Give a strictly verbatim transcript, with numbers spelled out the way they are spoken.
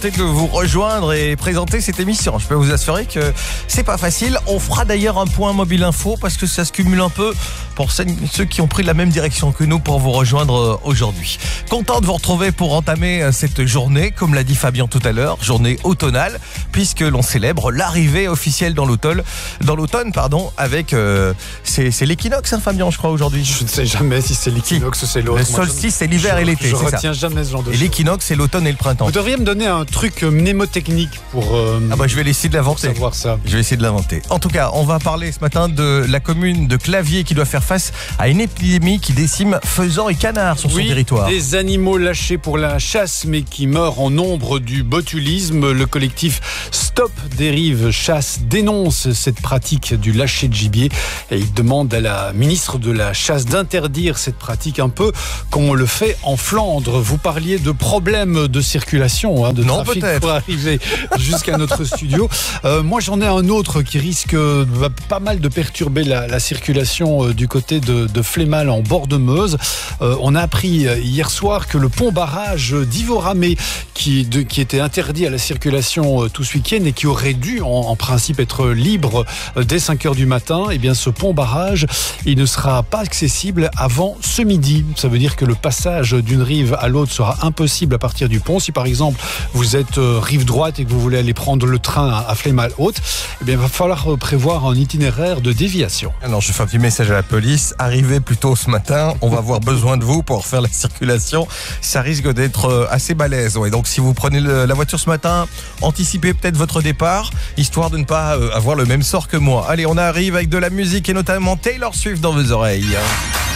de vous rejoindre et présenter cette émission. Je peux vous assurer que c'est pas facile. On fera d'ailleurs un point mobile info parce que ça se cumule un peu pour ceux qui ont pris la même direction que nous pour vous rejoindre aujourd'hui. Content de vous retrouver pour entamer cette journée, comme l'a dit Fabien tout à l'heure, journée automnale, puisque l'on célèbre l'arrivée officielle dans l'automne, dans l'automne, pardon, avec euh, c'est, c'est l'équinoxe, hein, Fabien, je crois aujourd'hui. Je ne sais jamais si c'est l'équinoxe si. ou c'est l'autre. Le solstice, c'est l'hiver je, et l'été. Je c'est retiens ça. jamais ce genre de choses. Et l'équinoxe, c'est l'automne et le printemps. Vous devriez me donner un truc mnémotechnique pour. Euh, ah bah je vais essayer de l'inventer. Savoir ça. Je vais essayer de l'inventer. En tout cas, on va parler ce matin de la commune de Claviers qui doit faire face à une épidémie qui décime faisans et canards sur oui, son territoire. Des animaux lâchés pour la chasse mais qui meurent en nombre du botulisme. Le collectif Stop Dérive Chasse dénonce cette pratique du lâcher de gibier et il demande à la ministre de la Chasse d'interdire cette pratique un peu comme on le fait en Flandre. Vous parliez de problèmes de circulation, hein, de non, trafic peut-être. pour arriver jusqu'à notre studio. Euh, moi, j'en ai un autre qui risque va pas mal de perturber la, la circulation euh, du côté de, de Flémal en bord de Meuse. Euh, on a appris euh, hier soir que le pont-barrage d'Ivoramé, qui, de, qui était interdit à la circulation euh, tout ce week-end et qui aurait dû en, en principe être libre euh, dès cinq heures du matin, eh bien ce pont-barrage, il ne sera pas accessible avant ce midi. Ça veut dire que le passage d'une rive à l'autre sera impossible à partir du pont. Si par exemple vous êtes euh, rive droite et que vous voulez aller prendre le train à, à Flémal-Haute, eh bien il va falloir prévoir un itinéraire de déviation. Alors je fais un petit message à la police. Arrivez plus tôt ce matin. On va avoir besoin de vous pour faire la circulation. Ça risque d'être assez balèze. Ouais. Donc si vous prenez le, la voiture ce matin, anticipez peut-être votre départ, histoire de ne pas euh, avoir le même sort que moi. Allez, on arrive avec de la musique et notamment Taylor Swift dans vos oreilles.